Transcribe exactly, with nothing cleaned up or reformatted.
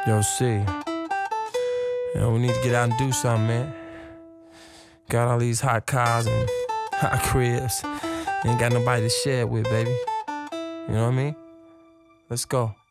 Yo, C, you know, we need to get out and do something, man. Got all these hot cars and hot cribs. Ain't got nobody to share it with, baby. You know what I mean? Let's go.